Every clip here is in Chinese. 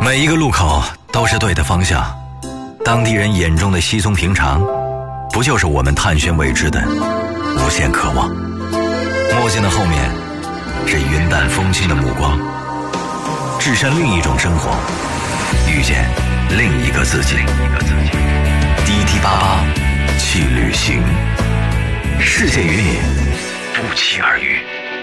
每一个路口都是对的方向，当地人眼中的稀松平常，不就是我们探寻未知的无限渴望？墨镜的后面是云淡风轻的目光，置身另一种生活，遇见另一个自己。DT88去旅行，世界与你不期而遇。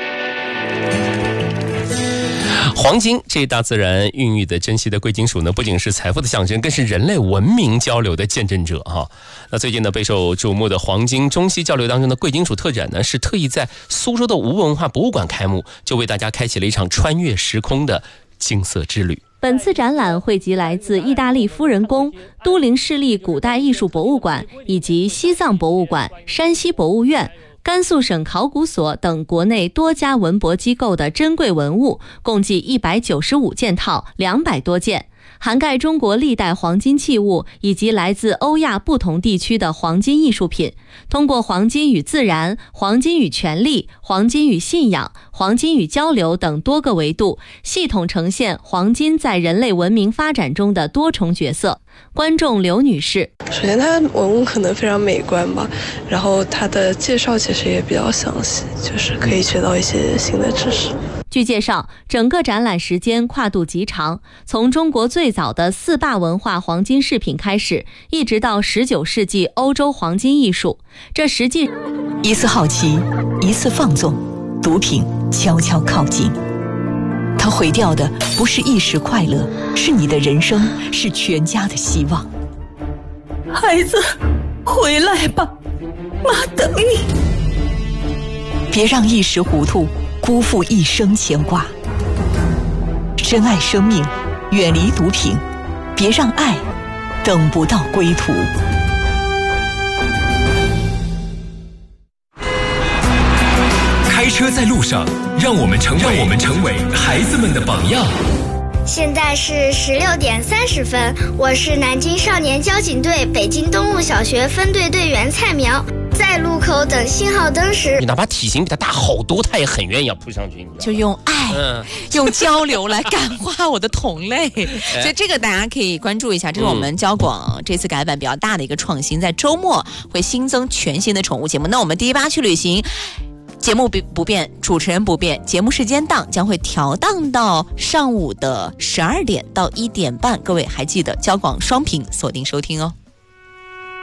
黄金这大自然孕育的珍稀的贵金属呢，不仅是财富的象征，更是人类文明交流的见证者哈。那最近呢，备受瞩目的黄金中西交流当中的贵金属特展呢，是特意在苏州的吴文化博物馆开幕，就为大家开启了一场穿越时空的金色之旅。 本次展览汇集来自意大利夫人宫、都灵市立古代艺术博物馆以及西藏博物馆、山西博物院、甘肃省考古所等国内多家文博机构的珍贵文物，共计195件套，200多件，涵盖中国历代黄金器物以及来自欧亚不同地区的黄金艺术品，通过黄金与自然、黄金与权力、黄金与信仰、黄金与交流等多个维度，系统呈现黄金在人类文明发展中的多重角色。观众刘女士： 首先它文物可能非常美观吧，然后它的介绍其实也比较详细，就是可以学到一些新的知识。 据介绍，整个展览时间跨度极长，从中国最早的四坝文化黄金饰品开始，一直到19世纪欧洲黄金艺术。这实际一次好奇，一次放纵，毒品悄悄靠近。它毁掉的不是一时快乐，是你的人生，是全家的希望。孩子，回来吧，妈等你。别让一时糊涂辜负一生牵挂。珍爱生命，远离毒品，别让爱等不到归途。 开车在路上，让我们成为孩子们的榜样。 现在是16点30分，我是南京少年交警队北京东路小学分队队员蔡苗。在路口等信号灯时， 哪怕体型比他大好多，他也很愿意要扑上去， 就用爱、用交流来感化我的同类。所以这个大家可以关注一下，这是我们交广这次改版比较大的一个创新，在周末会新增全新的宠物节目。那我们DT88去旅行节目不变，主持人不变，节目时间档将会调档到上午的12点到1点半，各位还记得交广双屏锁定收听哦。